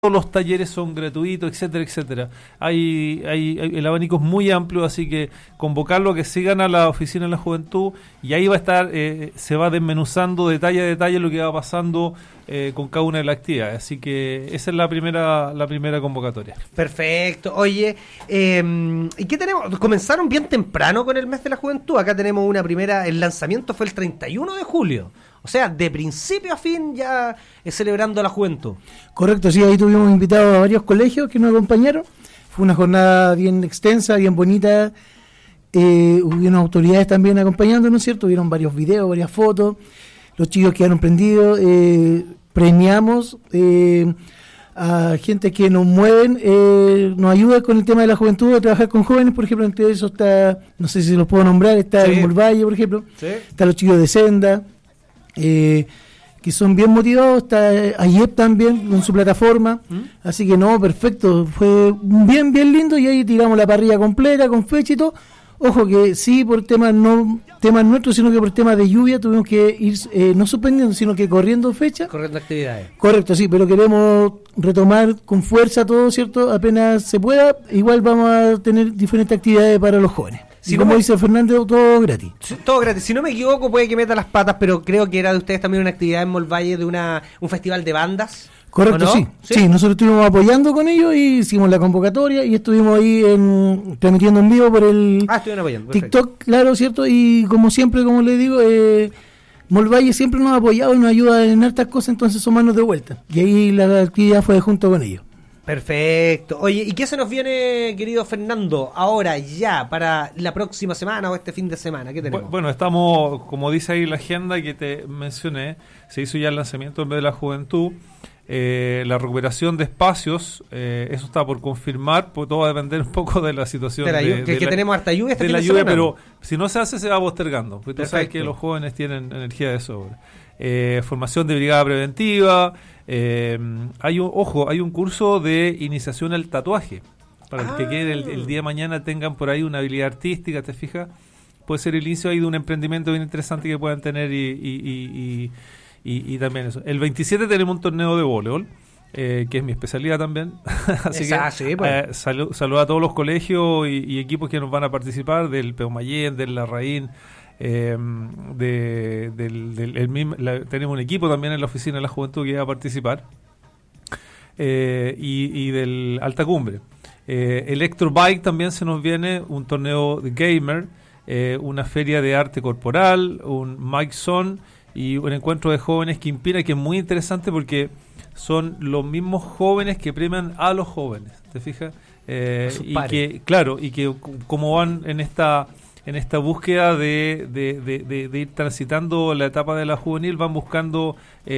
todos los talleres son gratuitos, etcétera, etcétera. El abanico es muy amplio, así que convocarlo a que sigan a la Oficina de la Juventud y ahí va a estar, se va desmenuzando detalle a detalle lo que va pasando con cada una de las actividades. Así que esa es la primera convocatoria. Perfecto. Oye, ¿y qué tenemos? Comenzaron bien temprano con el mes de la juventud. Acá tenemos una primera, el lanzamiento fue el 31 de julio. O sea, de principio a fin ya celebrando la juventud. Correcto, sí, ahí tuvimos invitados a varios colegios que nos acompañaron. Fue una jornada bien extensa, bien bonita. Hubieron autoridades también acompañándonos, ¿no es cierto? Hubieron varios videos, varias fotos. Los chicos quedaron prendidos. Premiamos a gente que nos mueven, nos ayuda con el tema de la juventud, a trabajar con jóvenes. Por ejemplo, entre eso está, no sé si los puedo nombrar, está el Molvalle, por ejemplo. Sí. Están los chicos de Senda. Que son bien motivados, está AYEP también con su plataforma, así que no, perfecto, fue bien lindo y ahí tiramos la parrilla completa con fecha y todo. Ojo que sí, por temas nuestros, sino que por temas de lluvia tuvimos que ir no suspendiendo, sino que corriendo fecha. Corriendo actividades. Correcto, sí, pero queremos retomar con fuerza todo, ¿cierto? Apenas se pueda, igual vamos a tener diferentes actividades para los jóvenes. Si como dice Fernando, todo gratis. Todo gratis. Si no me equivoco, puede que meta las patas, pero creo que era de ustedes también una actividad en Molvalle de un festival de bandas. Correcto, no? Sí, nosotros estuvimos apoyando con ellos y hicimos la convocatoria y estuvimos ahí transmitiendo en vivo por el apoyando, TikTok, claro, ¿cierto? Y como siempre, como les digo, Molvalle siempre nos ha apoyado y nos ayuda en hartas cosas, entonces son manos de vuelta. Y ahí la actividad fue junto con ellos. Perfecto. Oye, ¿y qué se nos viene, querido Fernando, ahora ya, para la próxima semana o este fin de semana? ¿Qué tenemos? Bueno, estamos, como dice ahí la agenda que te mencioné, se hizo ya el lanzamiento en vez de la juventud, la recuperación de espacios, eso está por confirmar, pues todo va a depender un poco de la situación. Que tenemos harta lluvia este fin de semana. Pero si no se hace, se va postergando, porque tú sabes que los jóvenes tienen energía de sobra. Formación de brigada preventiva, hay un curso de iniciación al tatuaje para el que quiera el día de mañana tengan por ahí una habilidad artística, ¿te fijas? Puede ser el inicio ahí de un emprendimiento bien interesante que puedan tener y también eso. El 27 tenemos un torneo de voleibol, que es mi especialidad también. Así que saludo a todos los colegios y equipos que nos van a participar, del Peumayén, del Larraín. Tenemos un equipo también en la Oficina de la Juventud que va a participar y del Alta Cumbre. Electrobike también se nos viene, un torneo de gamer, una feria de arte corporal, un Mike Son y un encuentro de jóvenes que inspira, que es muy interesante porque son los mismos jóvenes que premian a los jóvenes, ¿te fijas? Que como van en esta búsqueda de ir transitando la etapa de la juvenil, van buscando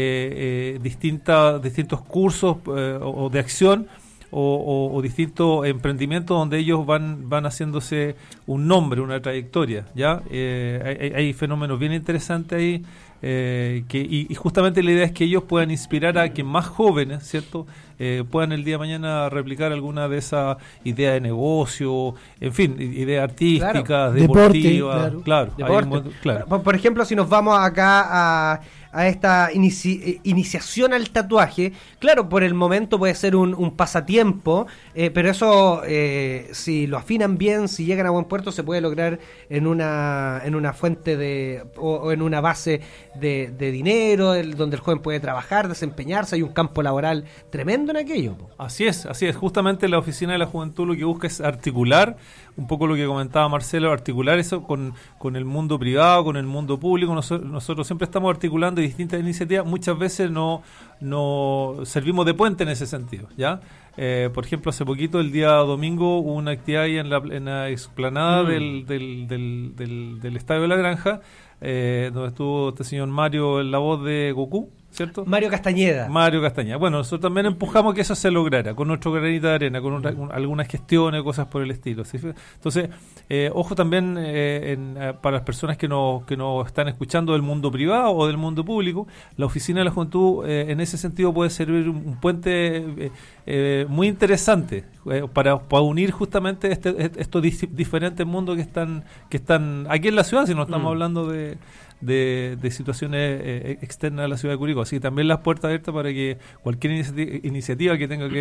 distintos cursos o de acción o distintos emprendimientos donde ellos van haciéndose un nombre, una trayectoria, ¿ya? Hay fenómenos bien interesantes ahí, y justamente la idea es que ellos puedan inspirar a que más jóvenes, ¿cierto?, puedan el día de mañana replicar alguna de esas ideas de negocio, en fin, ideas artísticas, deportivas. Claro. Por ejemplo, si nos vamos acá a esta iniciación al tatuaje, claro, por el momento puede ser un pasatiempo, pero eso, si lo afinan bien, si llegan a buen puerto, se puede lograr en una fuente o en una base de dinero, donde el joven puede trabajar, desempeñarse. Hay un campo laboral tremendo en aquello. Así es. Siempre la Oficina de la Juventud lo que busca es articular, un poco lo que comentaba Marcelo, articular eso con el mundo privado, con el mundo público. Nosotros siempre estamos articulando distintas iniciativas, muchas veces no servimos de puente en ese sentido, ¿ya? Por ejemplo, hace poquito, el día domingo, hubo una actividad ahí en la explanada del Estadio de la Granja, donde estuvo este señor Mario en la voz de Goku, ¿cierto? Mario Castañeda. Bueno, nosotros también empujamos que eso se lograra con nuestro granito de arena, con algunas gestiones, cosas por el estilo, ¿sí? Entonces, ojo también para las personas que nos están escuchando del mundo privado o del mundo público, la Oficina de la Juventud en ese sentido puede servir un puente muy interesante para unir justamente estos diferentes mundos que están aquí en la ciudad, si no estamos hablando de de situaciones externas a la ciudad de Curicó. Así que también las puertas abiertas para que cualquier iniciativa que tenga que